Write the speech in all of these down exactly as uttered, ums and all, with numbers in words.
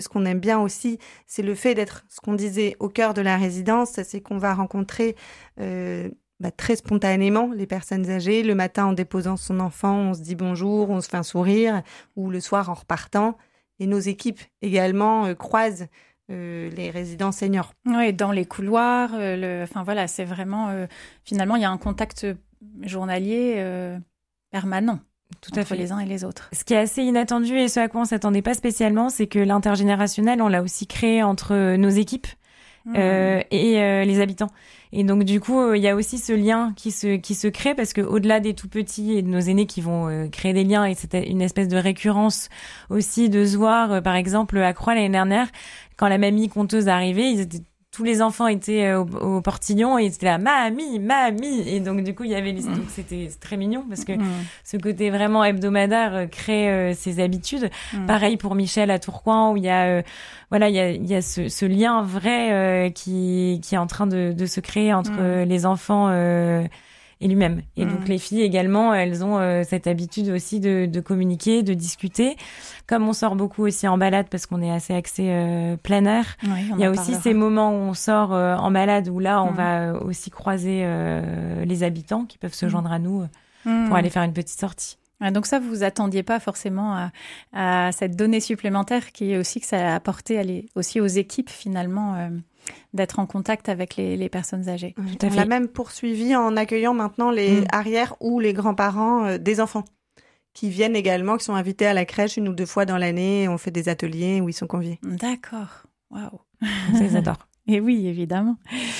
Ce qu'on aime bien aussi, c'est le fait d'être, ce qu'on disait, au cœur de la résidence, c'est qu'on va rencontrer euh, bah, très spontanément les personnes âgées. Le matin, en déposant son enfant, on se dit bonjour, on se fait un sourire, ou le soir en repartant. Et nos équipes également euh, croisent euh, les résidents seniors. Oui, dans les couloirs. Euh, le... Enfin voilà, c'est vraiment... Euh... Finalement, il y a un contact journalier euh, permanent. Tout à fait, les uns et les autres. Ce qui est assez inattendu et ce à quoi on s'attendait pas spécialement, c'est que l'intergénérationnel, on l'a aussi créé entre nos équipes mmh. euh, et euh, les habitants. Et donc du coup, il euh, y a aussi ce lien qui se qui se crée parce que au-delà des tout petits et de nos aînés qui vont euh, créer des liens, et c'était une espèce de récurrence aussi de se voir. Euh, par exemple, à Croix l'année dernière, quand la mamie conteuse arrivait, ils étaient tous les enfants étaient euh, au, au portillon et ils étaient là, mamie, mamie. Et donc, du coup, il y avait, mmh. donc c'était très mignon parce que mmh. ce côté vraiment hebdomadaire euh, crée euh, ses habitudes. Mmh. Pareil pour Michel à Tourcoing où il y a, euh, voilà, il y a, il y a ce, ce lien vrai euh, qui, qui est en train de, de se créer entre mmh. euh, les enfants euh, et lui-même. Et mmh. donc, les filles également, elles ont euh, cette habitude aussi de, de communiquer, de discuter. Comme on sort beaucoup aussi en balade parce qu'on est assez axé euh, plein air, oui, il y a aussi ces moments où on sort euh, en balade où là, on mmh. va aussi croiser euh, les habitants qui peuvent se joindre à nous mmh. pour aller faire une petite sortie. Donc ça, vous vous attendiez pas forcément à, à cette donnée supplémentaire qui est aussi que ça a apporté à les, aussi aux équipes finalement euh, d'être en contact avec les, les personnes âgées. Oui, tout à fait. On l'a même poursuivi en accueillant maintenant les mmh. arrières ou les grands-parents euh, des enfants qui viennent également, qui sont invités à la crèche une ou deux fois dans l'année. On fait des ateliers où ils sont conviés. D'accord. Waouh. Ça les adore. Et oui, évidemment.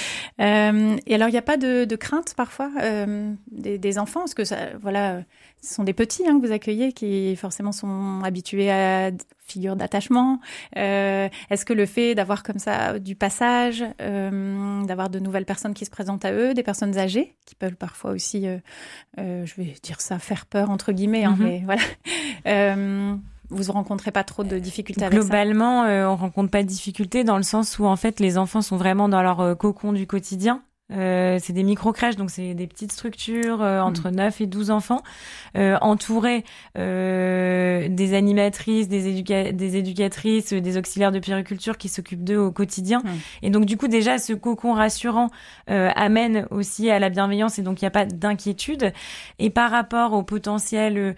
Euh, et alors, il n'y a pas de, de crainte parfois euh, des, des enfants, parce que ça, voilà, ce sont des petits hein, que vous accueillez qui forcément sont habitués à figure d'attachement. Euh, est-ce que le fait d'avoir comme ça du passage, euh, d'avoir de nouvelles personnes qui se présentent à eux, des personnes âgées qui peuvent parfois aussi, euh, euh, je vais dire ça, faire peur entre guillemets, hein, mm-hmm. mais voilà. Euh, Vous ne rencontrez pas trop de difficultés avec Globalement, ça ? Globalement, euh, on ne rencontre pas de difficultés dans le sens où, en fait, les enfants sont vraiment dans leur euh, cocon du quotidien. Euh, c'est des micro-crèches, donc c'est des petites structures euh, entre mmh. neuf et douze enfants, euh, entourés euh, des animatrices, des, éduca- des éducatrices, des auxiliaires de puériculture qui s'occupent d'eux au quotidien. Mmh. Et donc, du coup, déjà, ce cocon rassurant euh, amène aussi à la bienveillance et donc il n'y a pas d'inquiétude. Et par rapport au potentiel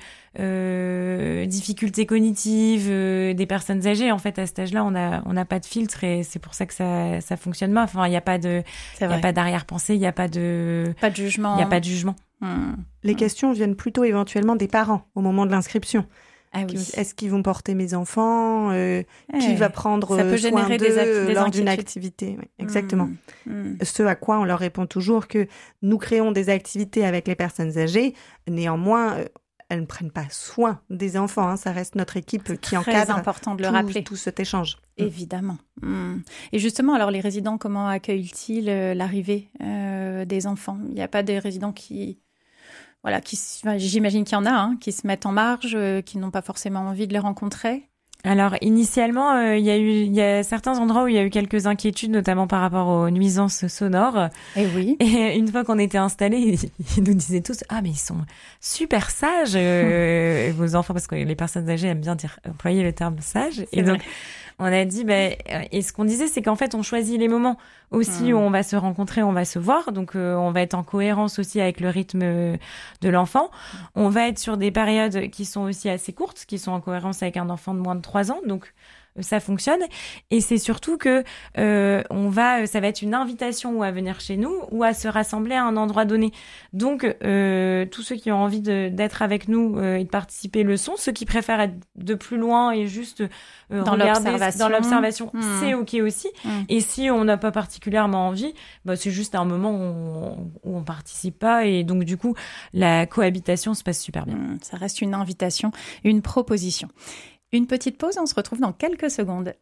euh, difficultés cognitives euh, des personnes âgées, en fait, à cet âge-là, on n'a on n'a pas de filtre et c'est pour ça que ça, ça fonctionne pas. Enfin, il n'y a pas de, il n'y a pas d'arrière pensée, il n'y a pas de... Pas de jugement. Il n'y a pas de jugement. Mmh. Les mmh. questions viennent plutôt éventuellement des parents au moment de l'inscription. Ah oui. Est-ce qu'ils vont porter mes enfants euh, eh, Qui va prendre ça peut soin d'eux des ac- des lors d'une activité oui, Exactement. Mmh. Mmh. Ce à quoi on leur répond toujours que nous créons des activités avec les personnes âgées. Néanmoins, euh, elles ne prennent pas soin des enfants. Hein. Ça reste notre équipe C'est qui encadre tout, très important de le rappeler. tout cet échange. Évidemment. Mmh. Et justement, alors les résidents, comment accueillent-ils euh, l'arrivée euh, des enfants ? Il n'y a pas des résidents qui... Voilà, qui, j'imagine qu'il y en a, hein, qui se mettent en marge, euh, qui n'ont pas forcément envie de les rencontrer. Alors, initialement, euh, il y a eu, il y a certains endroits où il y a eu quelques inquiétudes, notamment par rapport aux nuisances sonores. Et oui. Et une fois qu'on était installés, ils nous disaient tous, ah, mais ils sont super sages, euh, vos enfants, parce que les personnes âgées aiment bien dire, employer le terme sage. C'est et vrai. donc, on a dit, ben, et ce qu'on disait, c'est qu'en fait, on choisit les moments aussi mmh. où on va se rencontrer, on va se voir. Donc, euh, on va être en cohérence aussi avec le rythme de l'enfant. On va être sur des périodes qui sont aussi assez courtes, qui sont en cohérence avec un enfant de moins de trois ans. Donc, ça fonctionne. Et c'est surtout que euh, on va, ça va être une invitation ou à venir chez nous ou à se rassembler à un endroit donné. Donc, euh, tous ceux qui ont envie de, d'être avec nous euh, et de participer le sont. Ceux qui préfèrent être de plus loin et juste euh, dans regarder l'observation, dans l'observation, mmh. c'est ok aussi. Mmh. Et si on n'a pas particulièrement envie, bah c'est juste un moment où on, où on participe pas. Et donc du coup, la cohabitation se passe super bien. Mmh, ça reste une invitation, une proposition. Une petite pause, on se retrouve dans quelques secondes.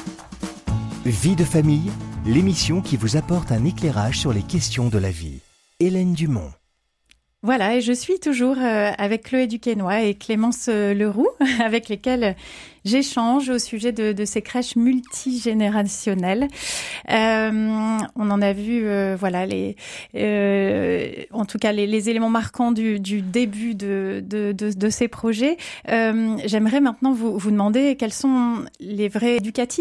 Vie de famille, l'émission qui vous apporte un éclairage sur les questions de la vie. Hélène Dumont. Voilà, et je suis toujours euh, avec Chloé Duquesnoy et Clémence euh, Leroux, avec lesquelles j'échange au sujet de, de ces crèches multigénérationnelles. Euh, on en a vu, euh, voilà, les, euh, en tout cas les, les éléments marquants du, du début de, de, de, de ces projets. Euh, j'aimerais maintenant vous, vous demander quels sont les vrais éducatifs